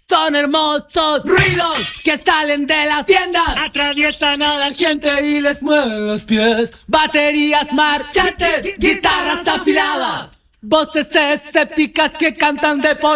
Son hermosos ruidos que salen de las tiendas, atraviesan a la gente y les mueven los pies. Baterías marchantes, guitarras afiladas, voces escépticas que cantan de por